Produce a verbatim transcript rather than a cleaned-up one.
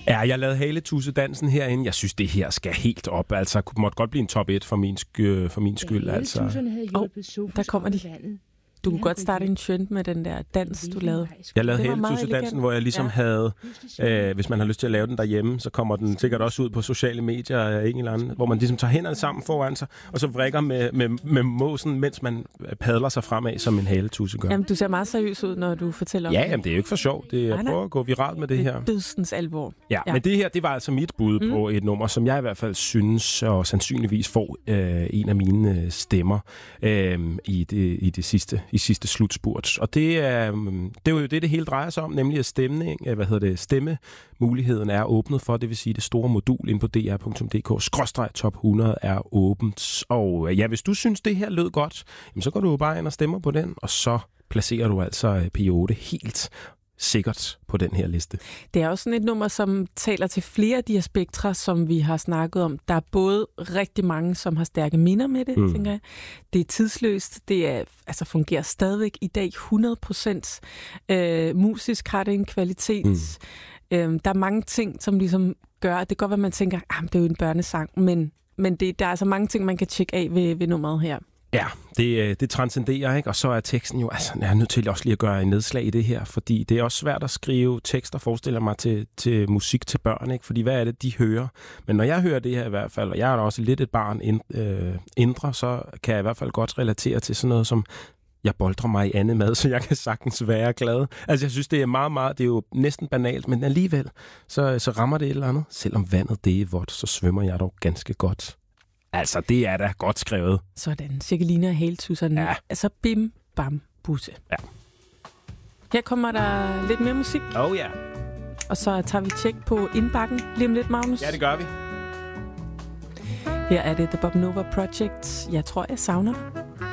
Ja, jeg lavede haletussedansen herinde. Jeg synes, det her skal helt op. Altså, måtte godt blive en top et for min, sk- for min skyld. Ja, altså. oh, der kommer de. Du kunne godt starte en trend med den der dans, du lavede. Jeg lavede haletussedansen, hvor jeg ligesom ja. havde, øh, hvis man har lyst til at lave den derhjemme, så kommer den sikkert også ud på sociale medier af en eller anden, hvor man ligesom tager hænderne sammen foran sig, og så vrikker med, med, med måsen, mens man padler sig fremad, som en haletusse gør. Jamen, du ser meget seriøs ud, når du fortæller om ja, det. Ja, jamen, det er jo ikke for sjov. Det er at prøve at gå viralt med det, det her. Det er dødsens alvor. Ja, ja, men det her, det var altså mit bud mm. på et nummer, som jeg i hvert fald synes, og sandsynligvis får øh, en af mine øh, stemmer øh, i, det, i det sidste, i sidste slutspurt. Og det er, det er jo det, det hele drejer sig om, nemlig at stemning, hvad hedder det, stemmemuligheden er åbnet for, det vil sige, det store modul inde på d r punktum d k skråstreg top hundrede er åbent. Og ja, hvis du synes, det her lød godt, jamen, så går du jo bare ind og stemmer på den, og så placerer du altså P otte helt sikkert på den her liste. Det er også sådan et nummer, som taler til flere af de her spektre, som vi har snakket om. Der er både rigtig mange, som har stærke minder med det, mm. tænker jeg. Det er tidsløst. Det er, altså fungerer stadigvæk i dag hundrede procent. Øh, musisk har det en kvalitet. Mm. Øh, der er mange ting, som ligesom gør, at det kan godt være, at man tænker, ah, det er jo en børnesang, men, men det, der er altså mange ting, man kan tjekke af ved, ved nummeret her. Ja, det, det transcenderer, ikke? Og så er teksten jo, altså, jeg er nødt til også lige at gøre en nedslag i det her, fordi det er også svært at skrive tekster, forestiller mig, til, til musik til børn, ikke? Fordi hvad er det, de hører? Men når jeg hører det her i hvert fald, og jeg er da også lidt et barn ind, øh, indre, så kan jeg i hvert fald godt relatere til sådan noget som, jeg boldrer mig i andet mad, så jeg kan sagtens være glad. Altså, jeg synes, det er meget, meget, det er jo næsten banalt, men alligevel, så, så rammer det et eller andet. Selvom vandet det er vådt, så svømmer jeg dog ganske godt. Altså, det er da godt skrevet. Sådan, Cirkeline og haletusserne. Ja. Altså, bim, bam, busse. Ja. Her kommer der lidt mere musik. Oh ja. Yeah. Og så tager vi tjek på indbakken lige om lidt, Magnus. Ja, det gør vi. Her er det The Bob Nova Project. Jeg tror, jeg savner dig.